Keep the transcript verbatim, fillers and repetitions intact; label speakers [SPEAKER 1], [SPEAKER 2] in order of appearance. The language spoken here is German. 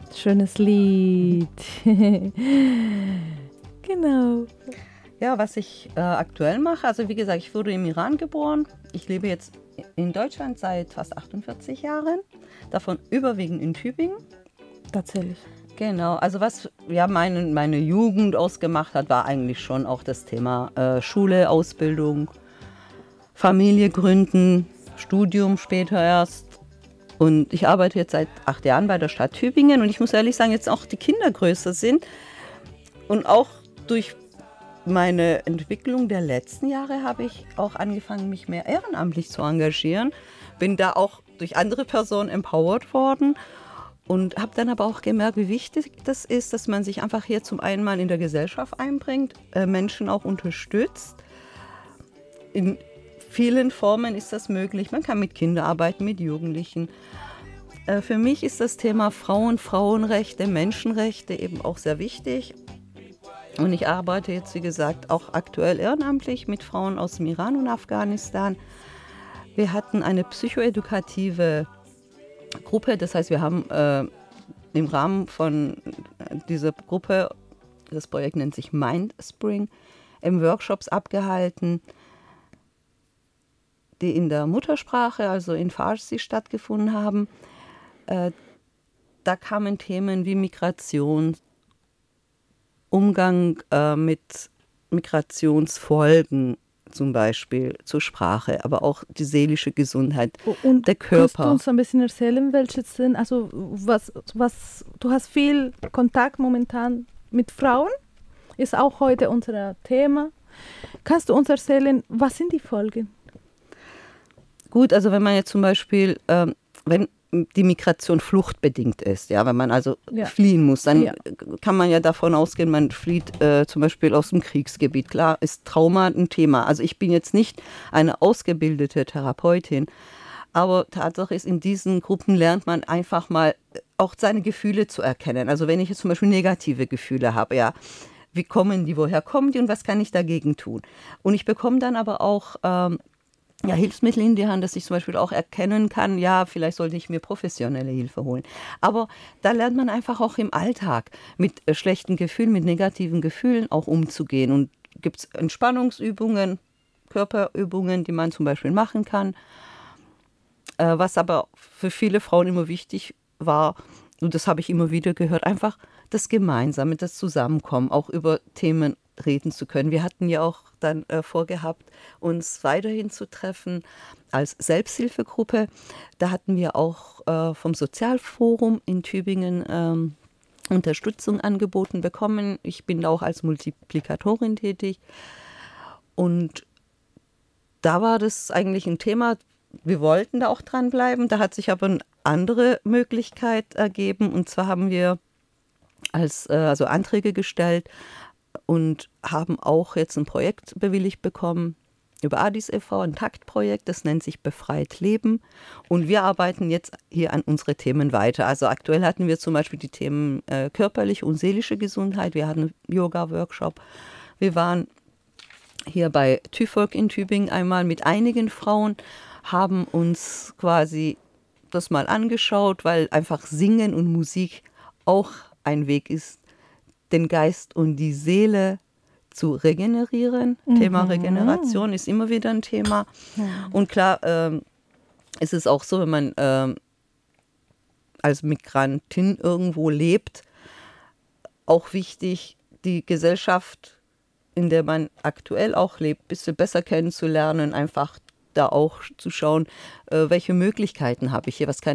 [SPEAKER 1] Schönes Lied. Genau.
[SPEAKER 2] Ja, was ich äh, aktuell mache, also wie gesagt, ich wurde im Iran geboren. Ich lebe jetzt in Deutschland seit fast achtundvierzig Jahren, davon überwiegend in Tübingen.
[SPEAKER 1] Tatsächlich.
[SPEAKER 2] Genau, also was ja meine, meine Jugend ausgemacht hat, war eigentlich schon auch das Thema äh, Schule, Ausbildung, Familie gründen, Studium später erst. Und ich arbeite jetzt seit acht Jahren bei der Stadt Tübingen und ich muss ehrlich sagen, jetzt auch die Kinder größer sind und auch durch meine Entwicklung der letzten Jahre habe ich auch angefangen, mich mehr ehrenamtlich zu engagieren. Bin da auch durch andere Personen empowered worden und habe dann aber auch gemerkt, wie wichtig das ist, dass man sich einfach hier zum einen mal in der Gesellschaft einbringt, äh, Menschen auch unterstützt. In vielen Formen ist das möglich. Man kann mit Kindern arbeiten, mit Jugendlichen. Äh, für mich ist das Thema Frauen, Frauenrechte, Menschenrechte eben auch sehr wichtig. Und ich arbeite jetzt, wie gesagt, auch aktuell ehrenamtlich mit Frauen aus dem Iran und Afghanistan. Wir hatten eine psychoedukative Gruppe, das heißt, wir haben äh, im Rahmen von dieser Gruppe, das Projekt nennt sich Mindspring, im Workshops abgehalten, die in der Muttersprache, also in Farsi, stattgefunden haben. Äh, da kamen Themen wie Migration, Umgang äh, mit Migrationsfolgen zum Beispiel zur Sprache, aber auch die seelische Gesundheit,
[SPEAKER 1] und
[SPEAKER 2] der Körper.
[SPEAKER 1] Kannst du uns ein bisschen erzählen, welche sind, also was, was, du hast viel Kontakt momentan mit Frauen, ist auch heute unser Thema. Kannst du uns erzählen, was sind die Folgen?
[SPEAKER 2] Gut, also wenn man jetzt zum Beispiel, ähm, wenn die Migration fluchtbedingt ist, ja, wenn man also ja. fliehen muss, dann ja. kann man ja davon ausgehen, man flieht äh, zum Beispiel aus dem Kriegsgebiet. Klar ist Trauma ein Thema. Also ich bin jetzt nicht eine ausgebildete Therapeutin, aber Tatsache ist, in diesen Gruppen lernt man einfach mal auch seine Gefühle zu erkennen. Also wenn ich jetzt zum Beispiel negative Gefühle habe, ja, wie kommen die, woher kommen die und was kann ich dagegen tun? Und ich bekomme dann aber auch ähm, ja, Hilfsmittel in die Hand, dass ich zum Beispiel auch erkennen kann, ja, vielleicht sollte ich mir professionelle Hilfe holen. Aber da lernt man einfach auch im Alltag mit äh, schlechten Gefühlen, mit negativen Gefühlen auch umzugehen. Und gibt es Entspannungsübungen, Körperübungen, die man zum Beispiel machen kann. Äh, was aber für viele Frauen immer wichtig war, und das habe ich immer wieder gehört, einfach das Gemeinsame, das Zusammenkommen, auch über Themen reden zu können. Wir hatten ja auch dann äh, vorgehabt, uns weiterhin zu treffen als Selbsthilfegruppe. Da hatten wir auch äh, vom Sozialforum in Tübingen ähm, Unterstützung angeboten bekommen. Ich bin auch als Multiplikatorin tätig. Und da war das eigentlich ein Thema, wir wollten da auch dranbleiben. Da hat sich aber eine andere Möglichkeit ergeben. Und zwar haben wir als, äh, also Anträge gestellt, und haben auch jetzt ein Projekt bewilligt bekommen über Adis e V, ein Taktprojekt, das nennt sich Befreit Leben. Und wir arbeiten jetzt hier an unsere Themen weiter. Also aktuell hatten wir zum Beispiel die Themen äh, körperliche und seelische Gesundheit. Wir hatten einen Yoga-Workshop. Wir waren hier bei TÜVOG in Tübingen einmal mit einigen Frauen, haben uns quasi das mal angeschaut, weil einfach Singen und Musik auch ein Weg ist, den Geist und die Seele zu regenerieren. Mhm. Thema Regeneration ist immer wieder ein Thema. Mhm. Und klar ähm, ist es auch so, wenn man ähm, als Migrantin irgendwo lebt, auch wichtig, die Gesellschaft, in der man aktuell auch lebt, ein bisschen besser kennenzulernen, einfach da auch zu schauen, äh, welche Möglichkeiten habe ich hier, was kann